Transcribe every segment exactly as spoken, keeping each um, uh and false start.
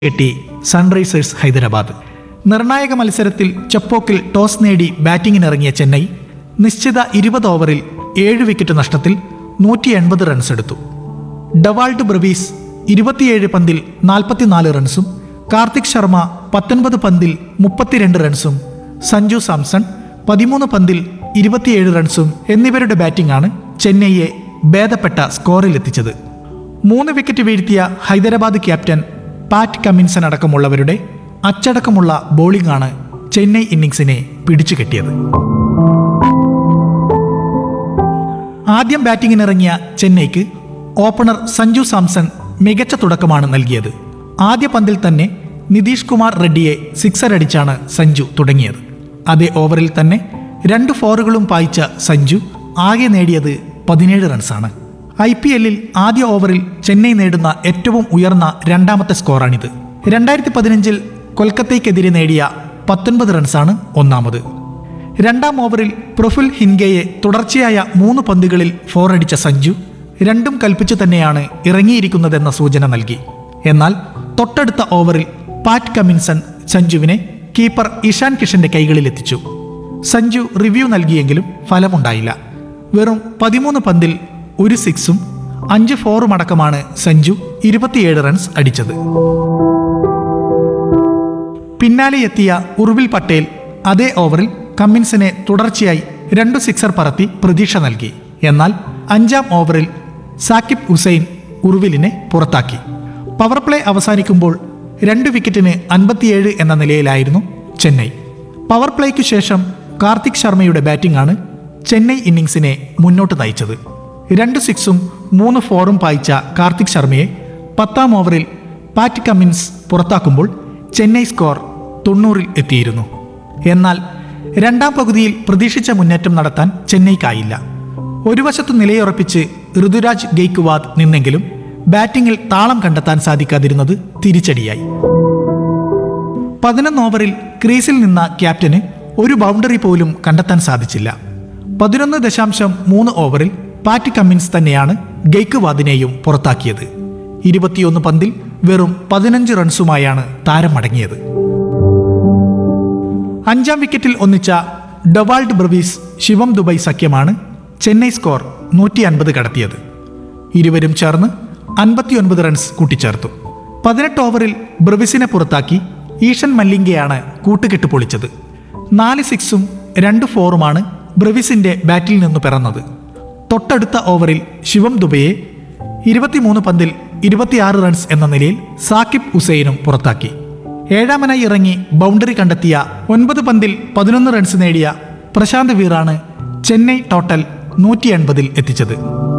കെട്ടി സൺറൈസേഴ്സ് ഹൈദരാബാദ്. നിർണായക മത്സരത്തിൽ ചെപ്പോക്കിൽ ടോസ് നേടി ബാറ്റിംഗിനിറങ്ങിയ ചെന്നൈ നിശ്ചിത ഇരുപത് ഓവറിൽ ഏഴ് വിക്കറ്റ് നഷ്ടത്തിൽ നൂറ്റി എൺപത് റൺസ് എടുത്തു. ഡവാൾഡ് ബ്രവീസ് ഇരുപത്തിയേഴ് പന്തിൽ നാൽപ്പത്തിനാല് റൺസും കാർത്തിക് ശർമ്മ പത്തൊൻപത് പന്തിൽ മുപ്പത്തിരണ്ട് റൺസും സഞ്ജു സാംസൺ പതിമൂന്ന് പന്തിൽ ഇരുപത്തിയേഴ് റൺസും എന്നിവരുടെ ബാറ്റിംഗാണ് ചെന്നൈയെ ഭേദപ്പെട്ട സ്കോറിലെത്തിച്ചത്. മൂന്ന് വിക്കറ്റ് വീഴ്ത്തിയ ഹൈദരാബാദ് ക്യാപ്റ്റൻ പാറ്റ് കമ്മിൻസൺ അടക്കമുള്ളവരുടെ അച്ചടക്കമുള്ള ബോളിംഗാണ് ചെന്നൈ ഇന്നിംഗ്സിനെ പിടിച്ചുകെട്ടിയത്. ആദ്യം ബാറ്റിംഗിനിറങ്ങിയ ചെന്നൈക്ക് ഓപ്പണർ സഞ്ജു സാംസൺ മികച്ച തുടക്കമാണ് നൽകിയത്. ആദ്യ പന്തിൽ തന്നെ നിതീഷ് കുമാർ റെഡ്ഡിയെ സിക്സർ അടിച്ചാണ് സഞ്ജു തുടങ്ങിയത്. അതേ ഓവറിൽ തന്നെ രണ്ട് ഫോറുകളും പായിച്ച സഞ്ജു ആകെ നേടിയത് പതിനേഴ് റൺസാണ്. ഐ പി എല്ലിൽ ആദ്യ ഓവറിൽ ചെന്നൈ നേടുന്ന ഏറ്റവും ഉയർന്ന രണ്ടാമത്തെ സ്കോറാണിത്. രണ്ടായിരത്തി പതിനഞ്ചിൽ കൊൽക്കത്തയ്ക്കെതിരെ നേടിയ പത്തൊൻപത് റൺസാണ് ഒന്നാമത്. രണ്ടാം ഓവറിൽ പ്രഫുൽ ഹിൻഗയെ തുടർച്ചയായ മൂന്ന് പന്തുകളിൽ ഫോറടിച്ച സഞ്ജു രണ്ടും കൽപ്പിച്ചു തന്നെയാണ് ഇറങ്ങിയിരിക്കുന്നതെന്ന സൂചന നൽകി. എന്നാൽ തൊട്ടടുത്ത ഓവറിൽ പാറ്റ് കമ്മിൻസൺ സഞ്ജുവിനെ കീപ്പർ ഇഷാൻ കിഷന്റെ കൈകളിലെത്തിച്ചു. സഞ്ജു റിവ്യൂ നൽകിയെങ്കിലും ഫലമുണ്ടായില്ല. വെറും പതിമൂന്ന് പന്തിൽ ഒരു സിക്സും അഞ്ച് ഫോറും അടക്കമാണ് സഞ്ജു ഇരുപത്തിയേഴ് റൺസ് അടിച്ചത്. പിന്നാലെ എത്തിയ ഉർവിൽ പട്ടേൽ അതേ ഓവറിൽ കമ്മിൻസിനെ തുടർച്ചയായി രണ്ടു സിക്സർ പറത്തി പ്രതീക്ഷ നൽകി. എന്നാൽ അഞ്ചാം ഓവറിൽ സാക്കിബ് ഹുസൈൻ ഉർവിലിനെ പുറത്താക്കി. പവർ പ്ലേ അവസാനിക്കുമ്പോൾ രണ്ട് വിക്കറ്റിന് അൻപത്തിയേഴ് എന്ന നിലയിലായിരുന്നു ചെന്നൈ. പവർ പ്ലേക്കു ശേഷം കാർത്തിക് ശർമ്മയുടെ ബാറ്റിംഗാണ് ചെന്നൈ ഇന്നിംഗ്സിനെ മുന്നോട്ട് നയിച്ചത്. രണ്ട് സിക്സും മൂന്ന് ഫോറും പായിച്ച കാർത്തിക് ശർമ്മയെ പത്താം ഓവറിൽ പാറ്റ് കമ്മിൻസ് പുറത്താക്കുമ്പോൾ ചെന്നൈ സ്കോർ തൊണ്ണൂറിൽ എത്തിയിരുന്നു. എന്നാൽ രണ്ടാം പകുതിയിൽ പ്രതീക്ഷിച്ച മുന്നേറ്റം നടത്താൻ ചെന്നൈക്കായില്ല. ഒരു വശത്ത് നിലയുറപ്പിച്ച് ഋതുരാജ് ഗെയ്ക്വാദ് നിന്നെങ്കിലും ബാറ്റിംഗിൽ താളം കണ്ടെത്താൻ സാധിക്കാതിരുന്നത് തിരിച്ചടിയായി. പതിനൊന്ന് ഓവറിൽ ക്രീസിൽ നിന്ന ക്യാപ്റ്റന് ഒരു ബൗണ്ടറി പോലും കണ്ടെത്താൻ സാധിച്ചില്ല. പതിനൊന്ന് ദശാംശം മൂന്ന് ഓവറിൽ പാറ്റ് കമ്മിൻസ് തന്നെയാണ് ഗെയ്ക്വാദിനെയും പുറത്താക്കിയത്. ഇരുപത്തിയൊന്ന് പന്തിൽ വെറും പതിനഞ്ച് റൺസുമായാണ് താരം മടങ്ങിയത്. അഞ്ചാം വിക്കറ്റിൽ ഒന്നിച്ച ഡവാൾഡ് ബ്രവീസ് ശിവം ദുബൈ സഖ്യമാണ് ചെന്നൈ സ്കോർ നൂറ്റി അൻപത് കടത്തിയത്. ഇരുവരും ചേർന്ന് അൻപത്തിയൊൻപത് റൺസ് കൂട്ടിച്ചേർത്തു. പതിനെട്ട് ഓവറിൽ ബ്രവിസിനെ പുറത്താക്കി ഈഷൻ മല്ലിംഗയാണ് കൂട്ടുകെട്ട് പൊളിച്ചത്. നാല് സിക്സും രണ്ട് ഫോറുമാണ് ബ്രവിസിന്റെ ബാറ്റിൽ നിന്ന് പിറന്നത്. തൊട്ടടുത്ത ഓവറിൽ ശിവം ദുബൈയെ ഇരുപത്തിമൂന്ന് പന്തിൽ ഇരുപത്തിയാറ് റൺസ് എന്ന നിലയിൽ സാക്കിബ് ഹുസൈനും പുറത്താക്കി. ഏഴാമനായി ഇറങ്ങി ബൗണ്ടറി കണ്ടെത്തിയ ഒൻപത് പന്തിൽ പതിനൊന്ന് റൺസ് നേടിയ പ്രശാന്ത് വീറാണ് ചെന്നൈ ടോട്ടൽ നൂറ്റി എൺപതിൽ എത്തിച്ചത്.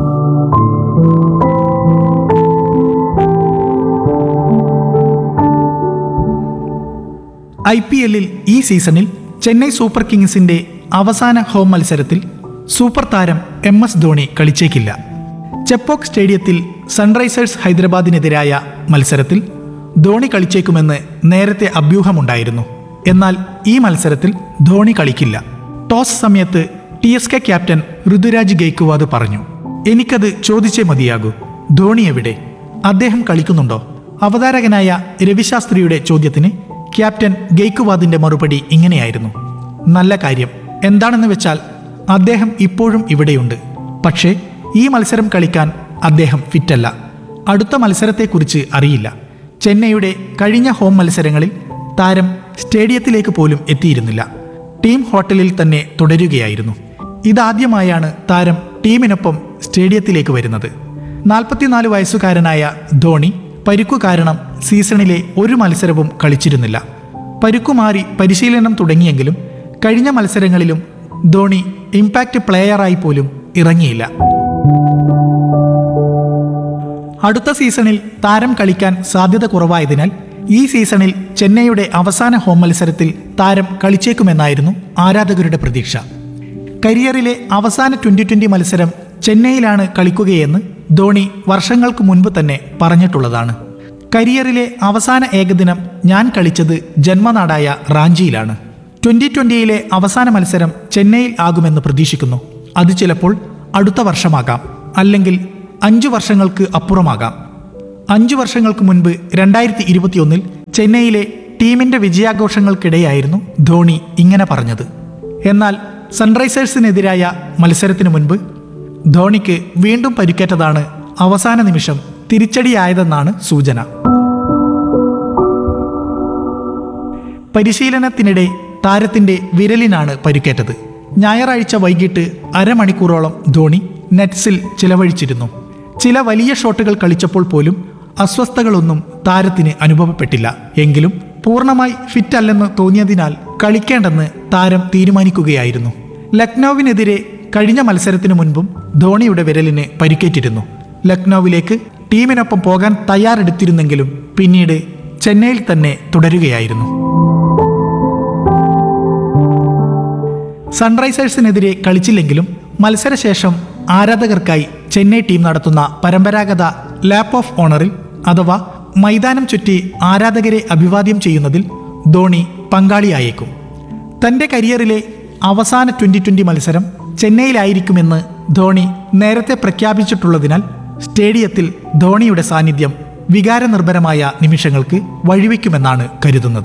ഐ പി എല്ലിൽ ഈ സീസണിൽ ചെന്നൈ സൂപ്പർ കിങ്സിന്റെ അവസാന ഹോം മത്സരത്തിൽ സൂപ്പർ താരം എം എസ് ധോണി കളിച്ചേക്കില്ല. ചെപ്പോക്ക് സ്റ്റേഡിയത്തിൽ സൺറൈസേഴ്സ് ഹൈദരാബാദിനെതിരായ മത്സരത്തിൽ ധോണി കളിച്ചേക്കുമെന്ന് നേരത്തെ അഭ്യൂഹമുണ്ടായിരുന്നു. എന്നാൽ ഈ മത്സരത്തിൽ ധോണി കളിക്കില്ല. ടോസ് സമയത്ത് T S K captain Ruturaj Gaikwad പറഞ്ഞു, എനിക്കത് ചോദിച്ചേ മതിയാകൂ, ധോണി എവിടെ, അദ്ദേഹം കളിക്കുന്നുണ്ടോ? അവതാരകനായ രവിശാസ്ത്രിയുടെ ചോദ്യത്തിന് ക്യാപ്റ്റൻ ഗെയ്ക്വാദിന്റെ മറുപടി ഇങ്ങനെയായിരുന്നു, നല്ല കാര്യം, എന്താണെന്ന് വെച്ചാൽ അദ്ദേഹം ഇപ്പോഴും ഇവിടെയുണ്ട്. പക്ഷേ ഈ മത്സരം കളിക്കാൻ അദ്ദേഹം ഫിറ്റല്ല. അടുത്ത മത്സരത്തെക്കുറിച്ച് അറിയില്ല. ചെന്നൈയുടെ കഴിഞ്ഞ ഹോം മത്സരങ്ങളിൽ താരം സ്റ്റേഡിയത്തിലേക്ക് പോലും എത്തിയിരുന്നില്ല. ടീം ഹോട്ടലിൽ തന്നെ തുടരുകയായിരുന്നു. ഇതാദ്യമായാണ് താരം ടീമിനൊപ്പം സ്റ്റേഡിയത്തിലേക്ക് വരുന്നത്. നാൽപ്പത്തിനാല് വയസ്സുകാരനായ ധോണി പരിക്കു കാരണം സീസണിലെ ഒരു മത്സരവും കളിച്ചിരുന്നില്ല. പരുക്കുമാറി പരിശീലനം തുടങ്ങിയെങ്കിലും കഴിഞ്ഞ മത്സരങ്ങളിലും ധോണി ഇമ്പാക്റ്റ് പ്ലെയറായി പോലും ഇറങ്ങിയില്ല. അടുത്ത സീസണിൽ താരം കളിക്കാൻ സാധ്യത കുറവായതിനാൽ ഈ സീസണിൽ ചെന്നൈയുടെ അവസാന ഹോം മത്സരത്തിൽ താരം കളിച്ചേക്കുമെന്നായിരുന്നു ആരാധകരുടെ പ്രതീക്ഷ. കരിയറിലെ അവസാന ട്വന്റി ട്വന്റി മത്സരം ചെന്നൈയിലാണ് കളിക്കുകയെന്ന് ധോണി വർഷങ്ങൾക്ക് മുൻപ് തന്നെ പറഞ്ഞിട്ടുള്ളതാണ്. കരിയറിലെ അവസാന ഏകദിനം ഞാൻ കളിച്ചത് ജന്മനാടായ റാഞ്ചിയിലാണ്. ട്വന്റി ട്വന്റിയിലെ അവസാന മത്സരം ചെന്നൈയിൽ ആകുമെന്ന് പ്രതീക്ഷിക്കുന്നു. അത് ചിലപ്പോൾ അടുത്ത വർഷമാകാം, അല്ലെങ്കിൽ അഞ്ചു വർഷങ്ങൾക്ക് അപ്പുറമാകാം. അഞ്ചു വർഷങ്ങൾക്ക് മുൻപ് രണ്ടായിരത്തി ഇരുപത്തിയൊന്നിൽ ചെന്നൈയിലെ ടീമിന്റെ വിജയാഘോഷങ്ങൾക്കിടെയായിരുന്നു ധോണി ഇങ്ങനെ പറഞ്ഞത്. എന്നാൽ സൺറൈസേഴ്സിനെതിരായ മത്സരത്തിനു മുൻപ് ധോണിക്ക് വീണ്ടും പരിക്കേറ്റതാണ് അവസാന നിമിഷം തിരിച്ചടിയായതെന്നാണ് സൂചന. പരിശീലനത്തിനിടെ താരത്തിന്റെ വിരലിനാണ് പരിക്കേറ്റത്. ഞായറാഴ്ച വൈകിട്ട് അരമണിക്കൂറോളം ധോണി നെറ്റ്സിൽ ചിലവഴിച്ചിരുന്നു. ചില വലിയ ഷോട്ടുകൾ കളിച്ചപ്പോൾ പോലും അസ്വസ്ഥതകളൊന്നും താരത്തിന് അനുഭവപ്പെട്ടില്ല. എങ്കിലും പൂർണ്ണമായി ഫിറ്റ് അല്ലെന്ന് തോന്നിയതിനാൽ കളിക്കേണ്ടെന്ന് താരം തീരുമാനിക്കുകയായിരുന്നു. ലക്നൌവിനെതിരെ കഴിഞ്ഞ മത്സരത്തിനു മുൻപും ധോണിയുടെ വിരലിന് പരിക്കേറ്റിരുന്നു. ലക്നൌവിലേക്ക് ടീമിനൊപ്പം പോകാൻ തയ്യാറെടുത്തിരുന്നെങ്കിലും പിന്നീട് ചെന്നൈയിൽ തന്നെ തുടരുകയായിരുന്നു. സൺറൈസേഴ്സിനെതിരെ കളിച്ചില്ലെങ്കിലും മത്സരശേഷം ആരാധകർക്കായി ചെന്നൈ ടീം നടത്തുന്ന പരമ്പരാഗത ലാപ്പ് ഓഫ് ഓണറിൽ അഥവാ മൈതാനം ചുറ്റി ആരാധകരെ അഭിവാദ്യം ചെയ്യുന്നതിൽ ധോണി പങ്കാളിയായേക്കും. തന്റെ കരിയറിലെ അവസാന ട്വന്റി ട്വന്റി മത്സരം ചെന്നൈയിലായിരിക്കുമെന്ന് ധോണി നേരത്തെ പ്രഖ്യാപിച്ചിട്ടുള്ളതിനാൽ സ്റ്റേഡിയത്തിൽ ധോണിയുടെ സാന്നിധ്യം വികാരനിർഭരമായ നിമിഷങ്ങൾക്ക് വഴിവെക്കുമെന്നാണ് കരുതുന്നത്.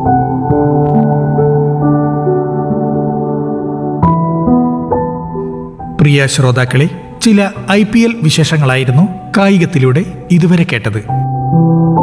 പ്രിയ ശ്രോതാക്കളെ, ചില ഐ പി എൽ വിശേഷങ്ങളായിരുന്നു കായികത്തിലൂടെ ഇതുവരെ കേട്ടത്.